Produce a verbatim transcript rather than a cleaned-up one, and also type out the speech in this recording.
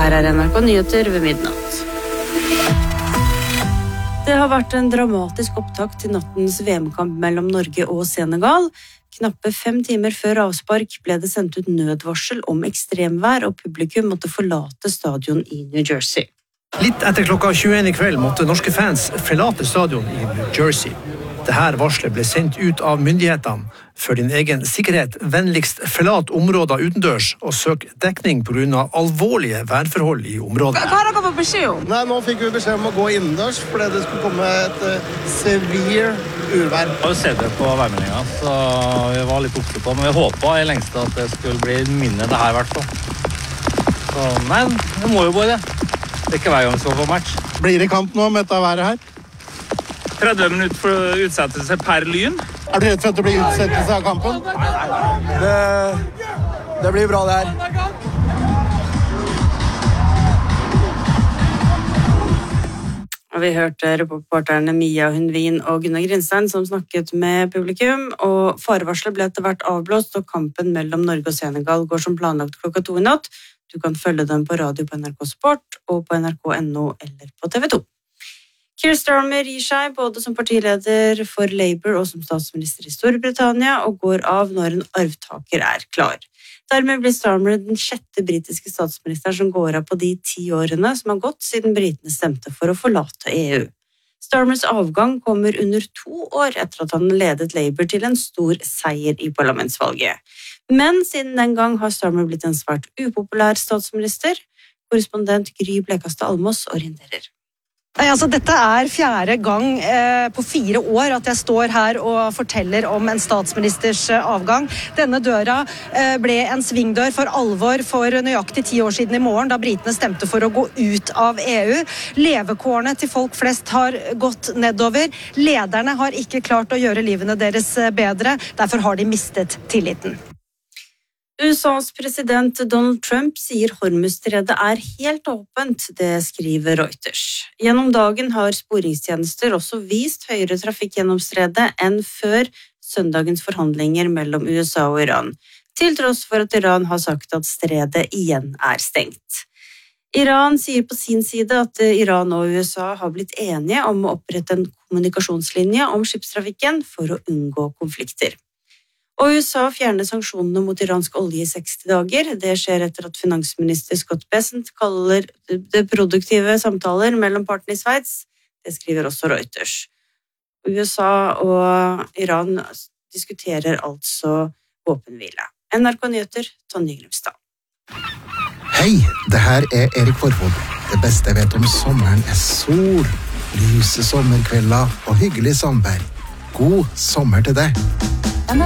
Her er N R K Nyheter ved midnatt. Det har vært en dramatisk opptakt til nattens V M-kamp mellom Norge og Senegal. Knappe fem timer før avspark ble det sendt ut nødvarsel om ekstremvær, og publikum måtte forlate stadion i New Jersey. Litt etter klokka tjueen i kveld måtte norske fans forlate stadion i New Jersey. Dette varslet ble sendt ut av myndighetene. For din egen sikkerhet, vennligst forlat områder utendørs og søk dekning på grunn av alvorlige værforhold i området. Hva har dere fått beskjed om? Nei, nå fikk vi beskjed om å gå innendørs, fordi det skulle komme et uh, severe urvær. Vi har jo sett det på værmeldingen, så vi var litt opptatt på, men vi håpet i lengste at det skulle bli mindre det her i hvert fall. Så, men det må jo bare det. Det er ikke hver gang vi skal få match. Blir det kamp nå med dette været her? tretti minutter for utsettelse per lyn. Er du redd for at det blir utsettelse av kampen? Det, det blir bra det her. Vi hørte reporterne Mia Hundvin og Gunnar Grinstein som snakket med publikum, og farevarslet ble etter hvert avblåst, og kampen mellom Norge og Senegal går som planlagt klokka to i natt. Du kan følge den på radio på N R K Sport og på N R K punktum N O eller på T V to. Keir Starmer gir seg både som partileder for Labour og som statsminister i Storbritannia, og går av når en arvtaker er klar. Dermed blir Starmer den sjette britiske statsministeren som går av på de ti årene som har gått siden britene stemte for å forlate E U. Starmers avgang kommer under to år etter at han ledet Labour til en stor seier i parlamentsvalget. Men siden den gang har Starmer blitt en svært upopulær statsminister. Korrespondent Gry Blekastad Almås orienterer. Nei, altså, dette er fjerde gang eh, på fire år at jeg står her og forteller om en statsministers eh, avgang. Denne døra eh, ble en svingdør for alvor for nøyaktig ti år siden i morgen, da britene stemte for å gå ut av E U. Levekårene til folk flest har gått nedover. Lederne har ikke klart å gjøre livene deres bedre, derfor har de mistet tilliten. U S A's president Donald Trump sier Hormuzstredet er helt åpent, det skriver Reuters. Gjennom dagen har sporingstjenester også vist høyere trafikk gjennom stredet enn før søndagens forhandlinger mellom U S A og Iran, til tross for at Iran har sagt at stredet igjen er stengt. Iran sier på sin side at Iran og U S A har blitt enige om å opprette en kommunikasjonslinje om skipstrafikken for å unngå konflikter. Og U S A fjerner sanksjonene mot iransk olje i seksti dager. Det skjer etter at finansminister Scott Bessent kaller det produktive samtaler mellom partene i Sveits. Det skriver også Reuters. U S A og Iran diskuterer altså våpenhvile. N R K Nyheter, Tonje Grimstad. Hei, det her er Erik Forfod. Det beste jeg vet om sommeren er sol, lyse sommerkvelder og hyggelig samvær. God sommer til deg.